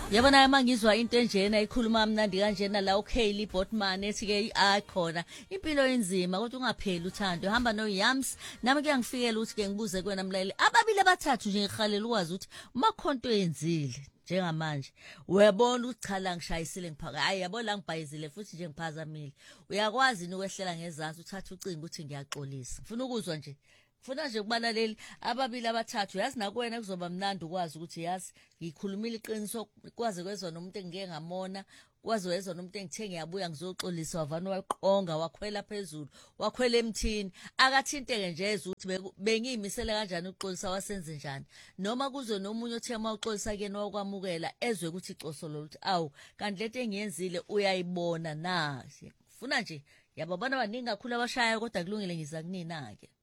Yabona mangizwa into enjena ikhuluma mnandi kanjena la uKaylee Botman ethi-ke khona impilo enzima kodwa ungapheli uthando hamba noYams nami kuyangifikela ukuthi-ke ngibuze kuwena mlaleli ababili abathathu nje ngihalela ukwazi ukuthi makhonto yenzile njengamanje uyabona ukuthi cha la ngishayisile ngiphaka hayi yabo la ngibhayizile futhi nje ngiphazamile uyakwazi ukwehlela ngezansi uthatha ucingo ukuthi ngiyaxolisa ngifuna ukuzwa nje Funa nje kubalaleli ababili abathathu yazi nakuwena kuzoba mnandi ukwazi ukuthi yazi ngikhulumile iqiniso kwaze kwezwa nomuntu engike ngamona kwaze wezwa nomuntu engithe ngiyabuya ngizoxolisa wavana waqonga wakhwela phezulu wakhwela emthini akathinteke nje eza ukuthi bengiyimisele kanjani ukuxolisa wasenze njani noma kuze nomunye othe mawuxolisa kuyena wakwamukela ezwe ukuthi icosolo ukuthi awu kanti lento engiyenzile uyayibona na funa nje yababona baningi kakhulu abashaya kodwa kulungile ngiza kunina ke